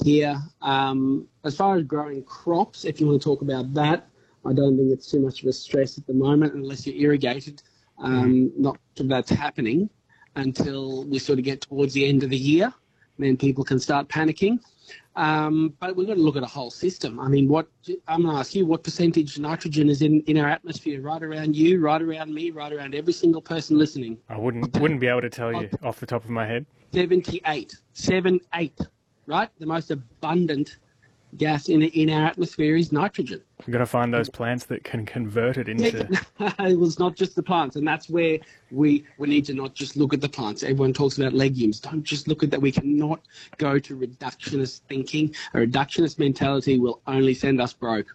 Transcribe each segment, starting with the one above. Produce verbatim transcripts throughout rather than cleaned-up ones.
here. Um, as far as growing crops, if you want to talk about that, I don't think it's too much of a stress at the moment unless you're irrigated. Um, mm. Not much of that's happening until we sort of get towards the end of the year. Then people can start panicking. Um, but we've got to look at a whole system. I mean, what I'm going to ask you, what percentage nitrogen is in, in our atmosphere, right around you, right around me, right around every single person listening? I wouldn't wouldn't be able to tell you off the top of my head. seventy-eight. seven eight, right? The most abundant gas in in our atmosphere is nitrogen. We've got to find those plants that can convert it into... It was not just the plants, and that's where we, we need to not just look at the plants. Everyone talks about legumes. Don't just look at that. We cannot go to reductionist thinking. A reductionist mentality will only send us broke.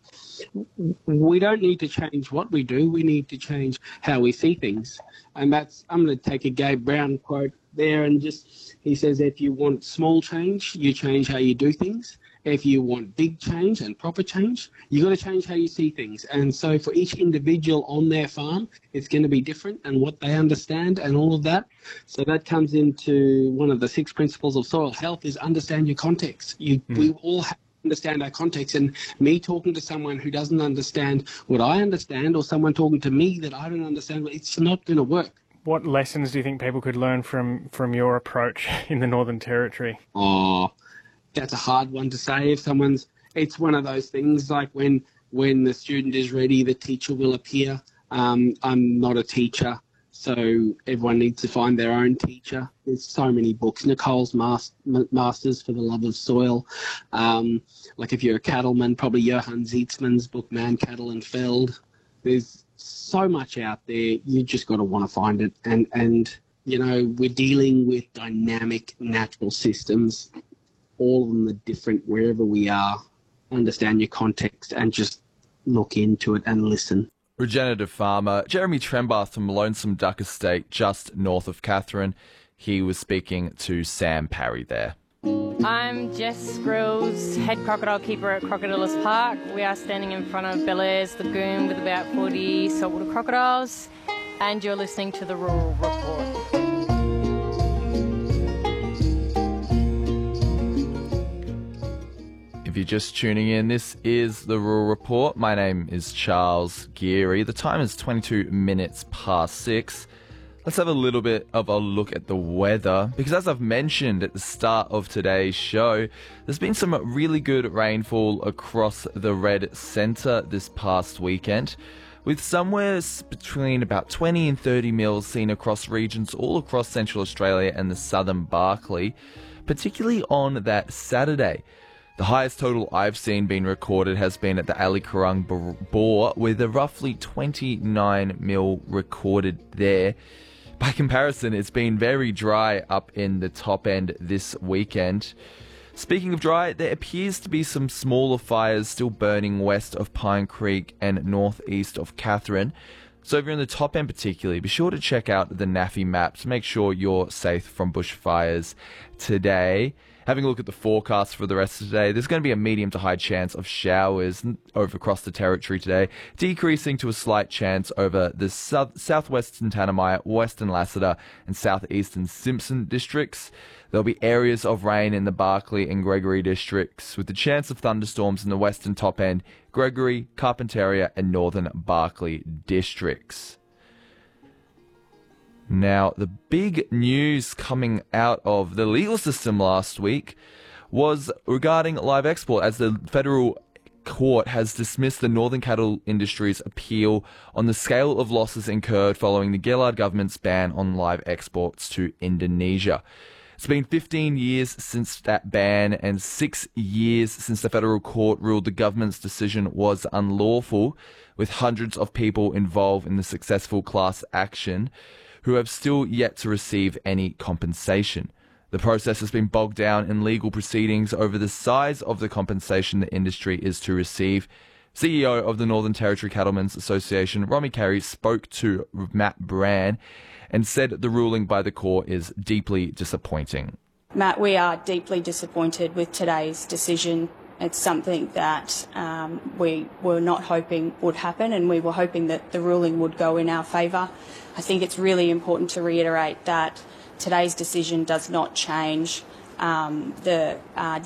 We don't need to change what we do. We need to change how we see things. And that's, I'm going to take a Gabe Brown quote there and just, he says, if you want small change, you change how you do things. If you want big change and proper change, you've got to change how you see things. And so for each individual on their farm, it's going to be different and what they understand and all of that. So that comes into one of the six principles of soil health is understand your context. You, mm. We all have to understand our context. And me talking to someone who doesn't understand what I understand or someone talking to me that I don't understand, it's not going to work. What lessons do you think people could learn from, from your approach in the Northern Territory? Oh, that's a hard one to say. If someone's, it's one of those things like when when the student is ready, the teacher will appear. Um, I'm not a teacher, so everyone needs to find their own teacher. There's so many books. Nicole's Mas- Masters for the Love of Soil. Um, like if you're a cattleman, probably Johann Zietzmann's book, Man, Cattle and Feld. There's so much out there. You just got to want to find it. And, and, you know, we're dealing with dynamic natural systems. All of them are different wherever we are. Understand your context and just look into it and listen. Regenerative farmer Jeremy Trembath from Lonesome Duck Estate, just north of Katherine. He was speaking to Sam Parry there. I'm Jess Skrills, head crocodile keeper at Crocodilus Park. We are standing in front of Bellairs Lagoon with about forty saltwater crocodiles, and you're listening to the Rural Report. If you're just tuning in, this is the Rural Report. My name is Charles Geary. The time is twenty-two minutes past six. Let's have a little bit of a look at the weather, because as I've mentioned at the start of today's show, there's been some really good rainfall across the Red Centre this past weekend, with somewhere between about twenty and thirty mils seen across regions all across Central Australia and the southern Barkly, particularly on that Saturday. The highest total I've seen being recorded has been at the Ali Kurung Bore, with a roughly twenty-nine mil recorded there. By comparison, it's been very dry up in the top end this weekend. Speaking of dry, there appears to be some smaller fires still burning west of Pine Creek and northeast of Katherine. So if you're in the top end particularly, be sure to check out the N A F I map to make sure you're safe from bushfires today. Having a look at the forecast for the rest of today, there's going to be a medium to high chance of showers over across the territory today, decreasing to a slight chance over the south, southwestern Tanami, western Lassiter and southeastern Simpson districts. There'll be areas of rain in the Barkly and Gregory districts, with the chance of thunderstorms in the western top end, Gregory, Carpentaria and northern Barkly districts. Now, the big news coming out of the legal system last week was regarding live export, as the federal court has dismissed the Northern Cattle Industry's appeal on the scale of losses incurred following the Gillard government's ban on live exports to Indonesia. It's been fifteen years since that ban and six years since the federal court ruled the government's decision was unlawful, with hundreds of people involved in the successful class action who have still yet to receive any compensation. The process has been bogged down in legal proceedings over the size of the compensation the industry is to receive. C E O of the Northern Territory Cattlemen's Association, Romy Carey, spoke to Matt Brand and said the ruling by the court is deeply disappointing. Matt, we are deeply disappointed with today's decision. It's something that um, we were not hoping would happen, and we were hoping that the ruling would go in our favour. I think it's really important to reiterate that today's decision does not change um, the uh,